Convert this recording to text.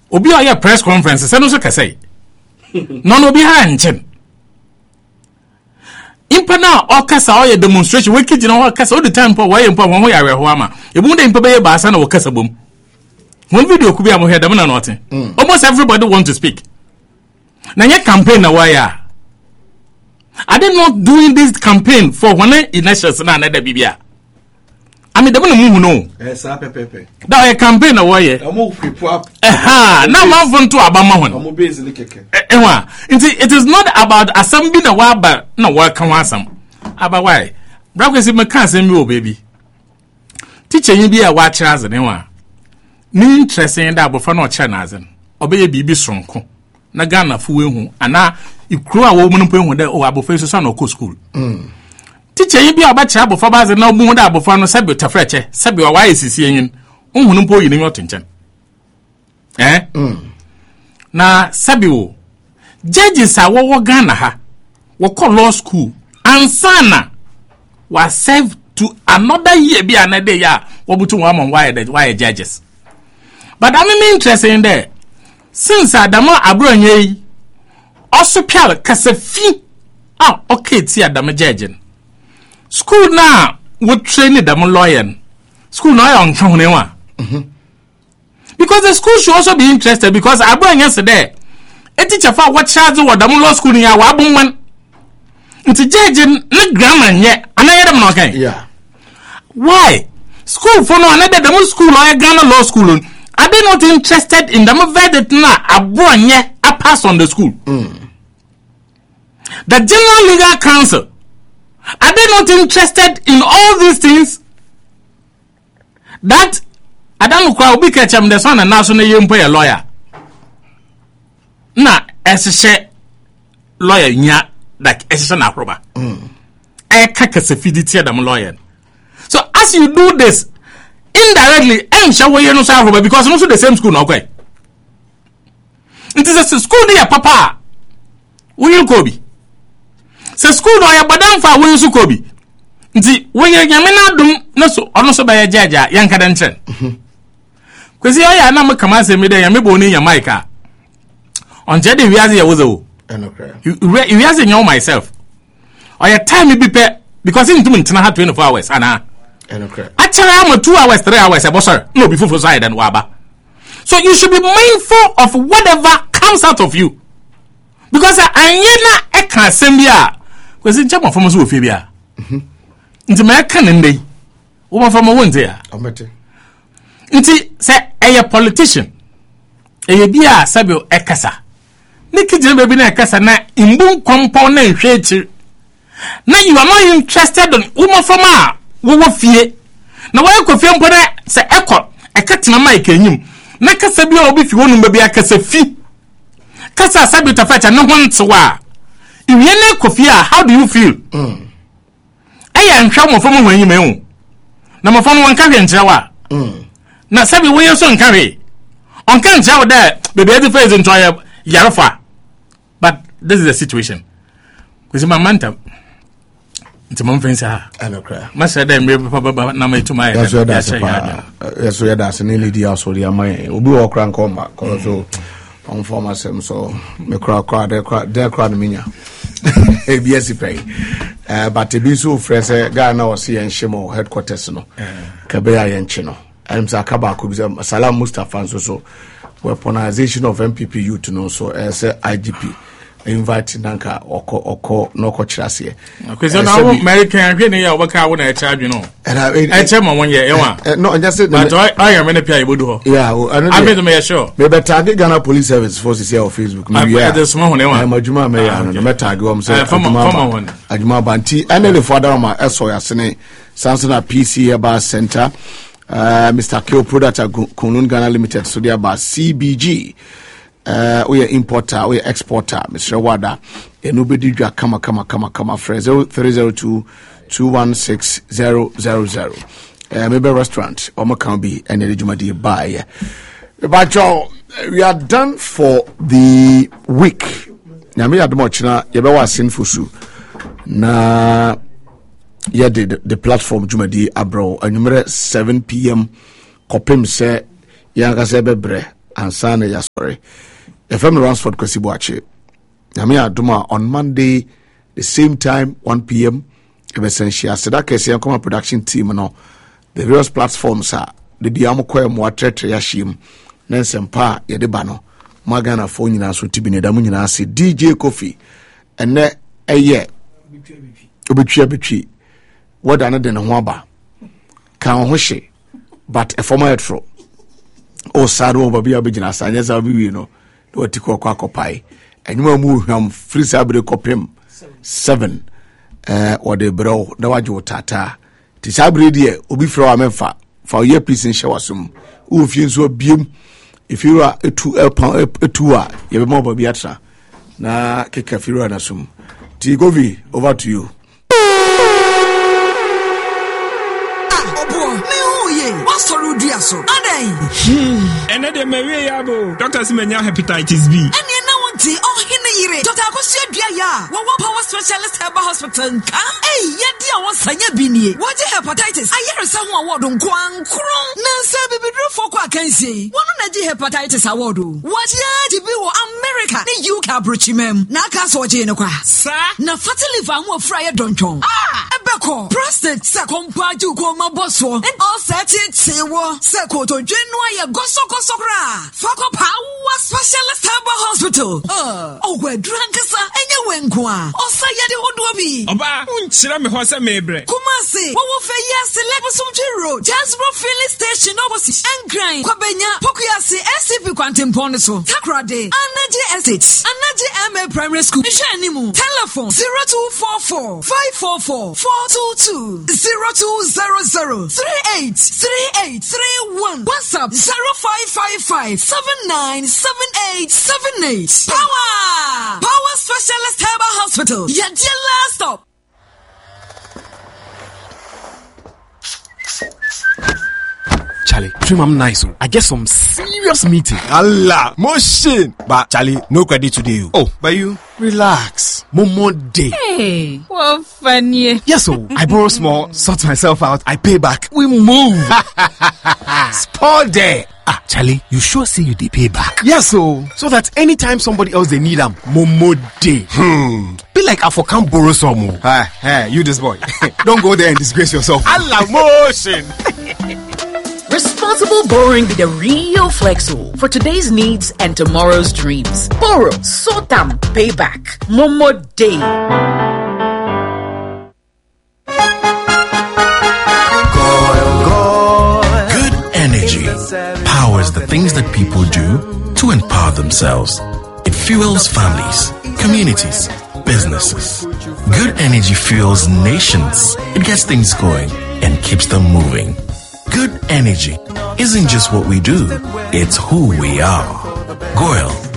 obi a press conference say no so kase no obi ha nchen impa na okasa oye demonstration we kiji na okasa all the time po we impa won ho yawe ho ama ebu de impa be baasa na okasa bom one video ku bi am hear dem na nothing almost everybody want to speak na your campaign na why are they not doing this campaign for when elections na another bibia I mean, they don't know. Yes, pepe. That a campaign away. I'm more people. Now I'm going to Abama. I'm basically keke. It is not about assembling a while, but no work can want some. About why? Brothers, if my can't me, baby. Teacher, you be a watcher as an one. Me interesting that before no channels and obey a baby strong. Nagana fu and now you crew a woman paying with the or above face son or school. Teacher, you be a batch up for bars and no more that before no sabu to fetch, sabu a wise is seeing unpo in your attention. Eh? Na sabu judges are what Ghana ha, what call law school, and sana was served to another year be another year, what between one and why judges. But I'm interested in there. Since Adamo Abronye also pial kasefi okay ti Adamo judging. School now would train them lawyer. School now on Chaunewa. Because the school should also be interested because I bring yesterday a teacher for what charge or Damo law school in your wabman. It's a judging not grammar yet, and I am not okay. Yeah. Why? School for no another Damo school or Ghana law school. Are they not interested in Damo verdict na abronye a pass on the school? The General Legal Council. Are they not interested in all these things? That Adam will be catch the son and national a lawyer. Na essential lawyer nya like essential aproba. I kakasefidity Adam lawyer. So as you do this indirectly, I'm sure you know because also the same school now. Okay. It is a school there, Papa. Will you go be? Se school no ya badam fa won su kobi nti won ya nyame na dum na so ono so ba ya jaja yan kada nchen kwesi ya na makama se me de ya me boni ya maika on je de wiaze ya wozo wiaze nya myself or ya time be pe because in ntuna ha 24 hours ana actually am 2 hours 3 hours e bossor no be fufu side and waba. So you should be mindful of whatever comes out of you because anyena e kan sembia kwesi nchama from so ofia nti ma ka nende wo ma from wonte ya omete nti se a politician bia sabio ekasa nikije be bi na ekasa na imbu kwampo na nhwe echi na you are not interested in wo from a wo fie na wo ekofie mpo na se ekatena mic enyim na kasa bia obi fi wonu ba bia kasa fi kasa sabio tafacha na hontewa if you na kofia how do you feel aya nhwa mo from ho enyim ehu na mo from wan ka hwe nchewa na sabi wo yeso nkawe on kan nchewa da bebe edi face into yarofa but this is the situation because my manta it's my friends ha anokra masa da mbe papa na mai tuma ya so ya da se ni lady aso ri amai obi wo kra nko ma ko so on former sem so me kra de minya ABS pay but to be so fresh Ghana was here in Shimo headquarters no Kabeya yenchi no I'm Zakaba Kubza Salam Mustafa so weaponization of MPP youth no so as IGP invite nanka oko no ko chirase because now American again ya waka wona e charge no e chema won ye wa no just but I am many pia ibodu ho yeah I made me sure me better Ghana Police Service forces here on Facebook me yeah there's small one I'm ajuma me ya no me tag am say ajuma banti any father ma eso ya sene Sansana PC Aba Center Mr. Kyo Product Kunun Ghana Limited so there ba CBG we are importer, we are exporter, Mr. Wada. Enubedi dwa kama fresh 0302216000. Maybe restaurant or Makambi and Elijumadi buy. But we are done for the week. Now me at Mochina, Yabawa Sinfusu. Na yeah the platform Jumadi Abro and 7 p.m. Kopim se Yanga Sebebre. ansana ya sorry. FM Ransford Kwesibuache. Namia Duma on Monday, the same time, 1 p.m. Ebesenshia Sedaka Siankoma production team no. The various platforms are the Diamokwe Mwatre Yashim, Nensempa Yedebano, Magana Fonina Sutibine Damunina si DJ Kofi, and ne a year. Ubichi. What another than Waba? Kan Hoshe, but a former etro. O Sado Babia Bijina Sanyas Abino, what to call Pai. And you move him free sabre copim 7 or the bro, Dawaju Tata. Tisabre dear, Ubi Fro Amenfa, for your piece in Shawasum. If you so beam, if you are a 2 hour, you have more Babiatra. Na Kekafira Nasum. Tigovi, over to you. What's for Rudiaso? And then the Maria Doctors Mania hepatitis B. And you know what? Oh, Hinny, Dr. Agosia Dia, one power specialist herbal hospital. Hey, yet dear was Sanya Bini. What the hepatitis? I hear someone word on Kwang Kron. Nancy Bibi for Quakency. One of the hepatitis award. What ya to be America? The UK Bruchimem. Nakas or Janoka. Sir, na fatally van will fry a donjon. Ebeko, prostate, Sakompa, Jukoma Bosso, and all set it, say what, Sakoto, Genoa, Gosokosokra, Fako Power Specialist Herbal Hospital. Oh, we're drunk, sir, and you went qua. Oh, say ya the Odobi. Oba, Unchirame Hosa Mebre. Kumasi, what will say yes, Lebosum Road, Jasbro Filling Station, opposite, and Grind, Quabenya, Pokiasi, SCP Quantum Poneso, Takrade, Anaji Essex, Anaji MA Primary School, Shanimu, telephone 0244 544 422 0200 383831, WhatsApp 0555 797878. Power Specialist Herbal Hospital. Yeah, last stop. Charlie, dream I'm nice. I get some serious meeting. Allah, motion. But Charlie, no credit today. Oh, but you relax. More day. Hey, what funny. Yes, so I borrow small, sort myself out, I pay back. We move. Sport day. Ah, Charlie, you sure say you dey pay back? Yes, so that anytime somebody else they need them, Momo day. Be like I for can't borrow some more. Hey, you this boy. Don't go there and disgrace yourself. Allah motion. Responsible borrowing be the real Flexo for today's needs and tomorrow's dreams. Borrow, sort them, pay back. Momo day. Good energy powers the things that people do to empower themselves. It fuels families, communities, businesses. Good energy fuels nations. It gets things going and keeps them moving. Good energy isn't just what we do, it's who we are. Goyle